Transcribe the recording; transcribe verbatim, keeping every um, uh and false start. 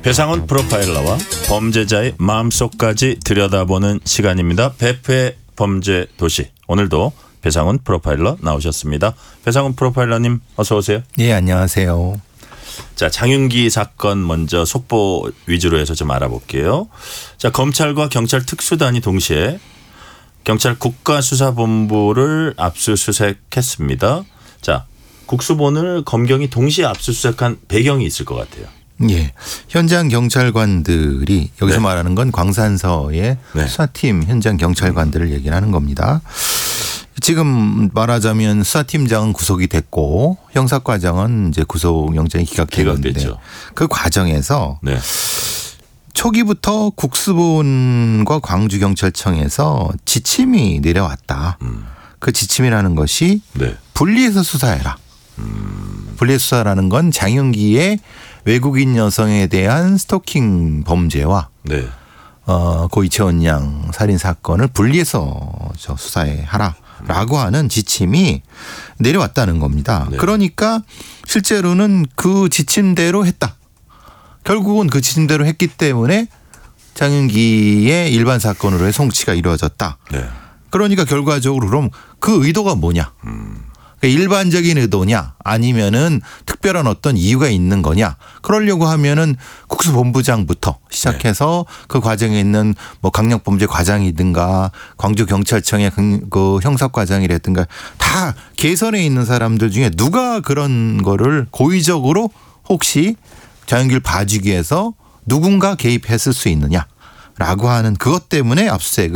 배상훈 프로파일러와 범죄자의 마음속까지 들여다보는 시간입니다. 베프의 범죄도시. 오늘도 배상훈 프로파일러 나오셨습니다. 배상훈 프로파일러님 어서 오세요. 예, 안녕하세요. 자, 장윤기 사건 먼저 속보 위주로 해서 좀 알아볼게요. 자, 검찰과 경찰 특수단이 동시에 경찰 국가수사본부를 압수수색했습니다. 자, 국수본을 검경이 동시에 압수수색한 배경이 있을 것 같아요. 예, 현장 경찰관들이 여기서 네. 말하는 말하는 건 광산서의 네. 수사팀 현장 경찰관들을 얘기하는 겁니다. 지금 말하자면 수사팀장은 구속이 됐고 형사과장은 이제 구속영장이 기각됐는데 기각됐죠. 그 과정에서 네. 초기부터 국수본과 광주경찰청에서 지침이 내려왔다. 음. 그 지침이라는 것이 네. 분리해서 수사해라. 음. 분리해서 수사라는 건 장윤기의 외국인 여성에 대한 스토킹 범죄와 네. 어, 고 이채원 양 살인 사건을 분리해서 저 수사해 하라라고 하는 지침이 내려왔다는 겁니다. 네. 그러니까 실제로는 그 지침대로 했다. 결국은 그 지침대로 했기 때문에 장윤기의 일반 사건으로의 송치가 이루어졌다. 네. 그러니까 결과적으로 그럼 그 의도가 뭐냐? 음. 일반적인 의도냐 아니면은 특별한 어떤 이유가 있는 거냐. 그러려고 하면은 국수본부장부터 시작해서 네. 그 과정에 있는 뭐 강력범죄 과장이든가 광주경찰청의 그 형사과장이라든가 다 개선에 있는 사람들 중에 누가 그런 거를 고의적으로 혹시 장윤기를 봐주기 위해서 누군가 개입했을 수 있느냐라고 하는 그것 때문에 압수수색을